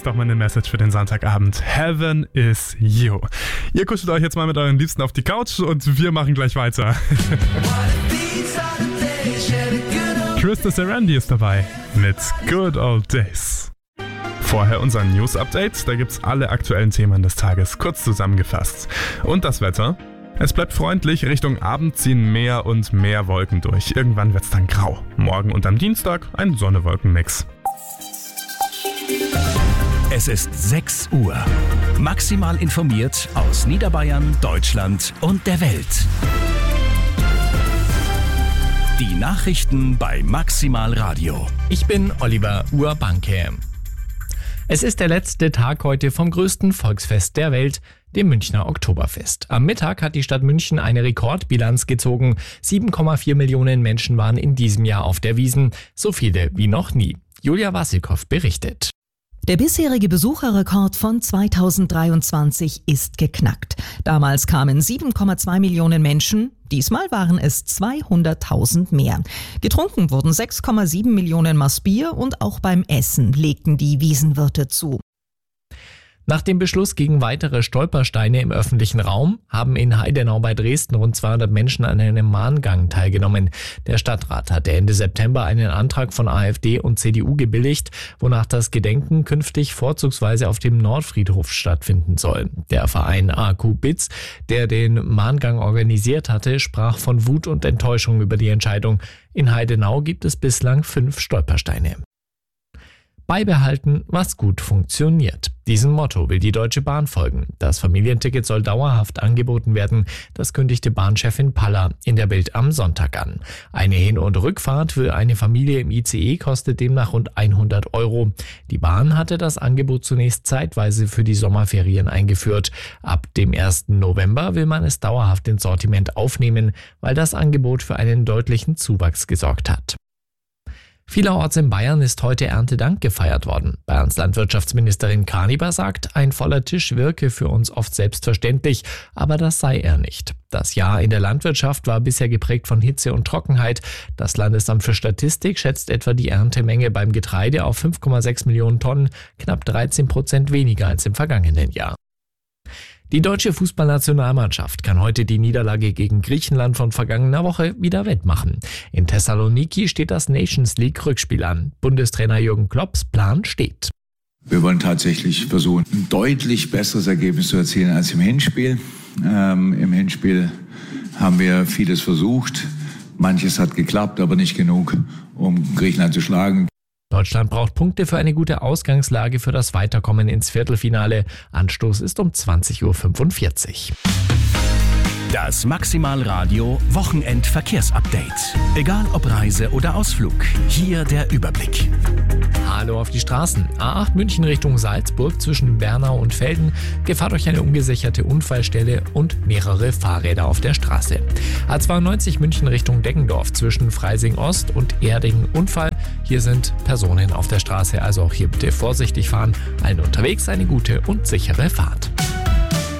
doch mal eine Message für den Sonntagabend. Heaven is you. Ihr kuschelt euch jetzt mal mit euren Liebsten auf die Couch und wir machen gleich weiter. Krista Sarandi ist dabei mit Good Old Days. Vorher unser News-Update. Da gibt's alle aktuellen Themen des Tages kurz zusammengefasst. Und das Wetter? Es bleibt freundlich, Richtung Abend ziehen mehr und mehr Wolken durch. Irgendwann wird's dann grau. Morgen und am Dienstag ein Sonne-Wolken-Mix. Es ist 6 Uhr. Maximal informiert aus Niederbayern, Deutschland und der Welt. Die Nachrichten bei Maximal Radio. Ich bin Oliver Urbanke. Es ist der letzte Tag heute vom größten Volksfest der Welt, dem Münchner Oktoberfest. Am Mittag hat die Stadt München eine Rekordbilanz gezogen. 7,4 Millionen Menschen waren in diesem Jahr auf der Wiesn, so viele wie noch nie. Julia Wassilkow berichtet. Der bisherige Besucherrekord von 2023 ist geknackt. Damals kamen 7,2 Millionen Menschen, diesmal waren es 200.000 mehr. Getrunken wurden 6,7 Millionen Maß Bier und auch beim Essen legten die Wiesenwirte zu. Nach dem Beschluss gegen weitere Stolpersteine im öffentlichen Raum haben in Heidenau bei Dresden rund 200 Menschen an einem Mahngang teilgenommen. Der Stadtrat hatte Ende September einen Antrag von AfD und CDU gebilligt, wonach das Gedenken künftig vorzugsweise auf dem Nordfriedhof stattfinden soll. Der Verein AQ Bitz, der den Mahngang organisiert hatte, sprach von Wut und Enttäuschung über die Entscheidung. In Heidenau gibt es bislang 5 Stolpersteine. Beibehalten, was gut funktioniert. Diesem Motto will die Deutsche Bahn folgen. Das Familienticket soll dauerhaft angeboten werden. Das kündigte Bahnchefin Paller in der Bild am Sonntag an. Eine Hin- und Rückfahrt für eine Familie im ICE kostet demnach rund 100 €. Die Bahn hatte das Angebot zunächst zeitweise für die Sommerferien eingeführt. Ab dem 1. November will man es dauerhaft ins Sortiment aufnehmen, weil das Angebot für einen deutlichen Zuwachs gesorgt hat. Vielerorts in Bayern ist heute Erntedank gefeiert worden. Bayerns Landwirtschaftsministerin Kaniber sagt, ein voller Tisch wirke für uns oft selbstverständlich, aber das sei er nicht. Das Jahr in der Landwirtschaft war bisher geprägt von Hitze und Trockenheit. Das Landesamt für Statistik schätzt etwa die Erntemenge beim Getreide auf 5,6 Millionen Tonnen, knapp 13% weniger als im vergangenen Jahr. Die deutsche Fußballnationalmannschaft kann heute die Niederlage gegen Griechenland von vergangener Woche wieder wettmachen. In Thessaloniki steht das Nations League Rückspiel an. Bundestrainer Jürgen Klopps Plan steht. Wir wollen tatsächlich versuchen, ein deutlich besseres Ergebnis zu erzielen als im Hinspiel. Im Hinspiel haben wir vieles versucht. Manches hat geklappt, aber nicht genug, um Griechenland zu schlagen. Deutschland braucht Punkte für eine gute Ausgangslage für das Weiterkommen ins Viertelfinale. Anstoß ist um 20:45 Uhr. Das Maximal Radio Wochenend-Verkehrsupdate. Egal ob Reise oder Ausflug, hier der Überblick. Hallo auf die Straßen. A8 München Richtung Salzburg zwischen Bernau und Velden. Gefahr durch eine ungesicherte Unfallstelle und mehrere Fahrräder auf der Straße. A92 München Richtung Deggendorf zwischen Freising Ost und Erding Unfall. Hier sind Personen auf der Straße, also auch hier bitte vorsichtig fahren. Allen unterwegs eine gute und sichere Fahrt.